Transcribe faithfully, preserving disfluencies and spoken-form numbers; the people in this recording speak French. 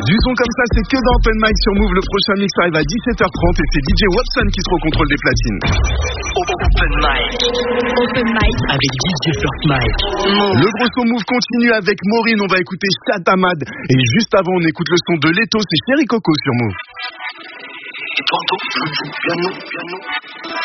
Du son comme ça, c'est que dans Open Mic sur Move. Le prochain mix arrive à dix-sept heures trente et c'est D J Watson qui sera au contrôle des platines. Open Mic. Open Mic avec D J First Mic. Le gros son Move continue avec Maureen. On va écouter Chatamad. Et juste avant, on écoute le son de Leto. C'est Chéri Coco sur Move. Et tantôt, piano, piano.